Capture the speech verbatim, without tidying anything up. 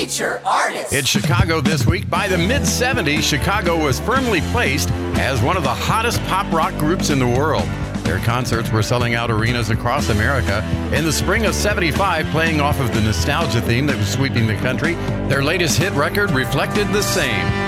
Feature Artist. In Chicago this week, by the mid seventies, Chicago was firmly placed as one of the hottest pop rock groups in the world. Their concerts were selling out arenas across America. In the spring of seventy-five, playing off of the nostalgia theme that was sweeping the country, their latest hit record reflected the same.